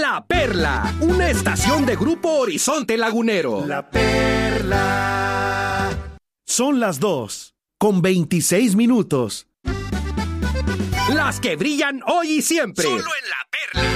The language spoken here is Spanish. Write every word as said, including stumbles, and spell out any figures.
La Perla, una estación de Grupo Horizonte Lagunero. La Perla. Son las dos, con veintiséis minutos. Las que brillan hoy y siempre. Solo en La Perla.